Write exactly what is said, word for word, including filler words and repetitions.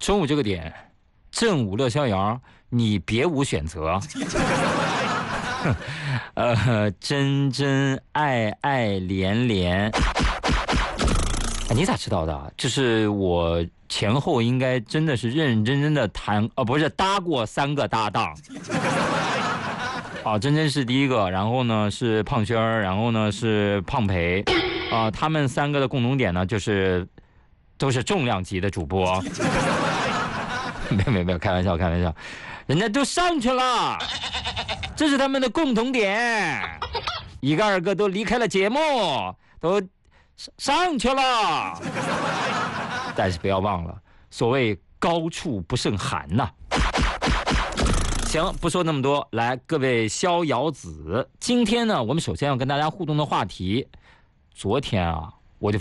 中午这个点，正午乐逍遥，你别无选择。呃，真真爱爱连连，哎，你咋知道的？就是我前后应该真的是认认真真的谈，呃，不是搭过三个搭档。啊，真真是第一个，然后呢是胖轩儿，然后呢是胖培，啊，他们三个的共同点呢就是都是重量级的主播。没有没有没有，开玩笑开玩笑，人家都上去了，这是他们的共同点，一个二个都离开了节目，都上去了。但是不要忘了，所谓高处不胜寒呐。行，不说那么多，来，各位逍遥子，今天呢，我们首先要跟大家互动的话题，昨天啊，